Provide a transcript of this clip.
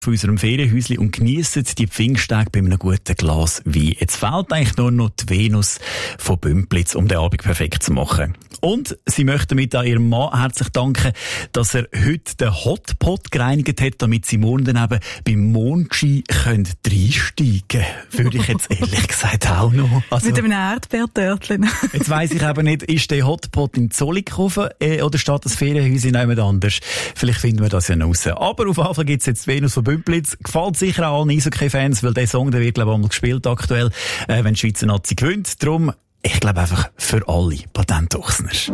von unserem Ferienhäuschen und geniessen die Pfingsttage bei einem guten Glas Wein. Jetzt fehlt eigentlich nur noch die Venus von Bümplitz, um den Abend perfekt zu machen. Und sie möchte mit an ihrem Mann herzlich danken, dass er heute den Hotpot gereinigt hat, damit sie morgen dann eben beim Mondschein reinsteigen können. Würde ich jetzt ehrlich gesagt auch noch. Also, mit einem Erdbeertörtchen. Jetzt weiss ich eben nicht, ist der Hotpot in Zollikofen oder steht das Ferienhäuschen jemand anders? Vielleicht finden wir das ja noch raus. Aber auf jeden Fall gibt es jetzt Venus von Bümplitz. Gefällt sicher auch allen Eishockey-Fans, weil der Song, der wird, glaube ich, einmal gespielt aktuell, wenn die Schweizer Nazi gewinnt. Darum, ich glaube einfach für alle Patentochsner.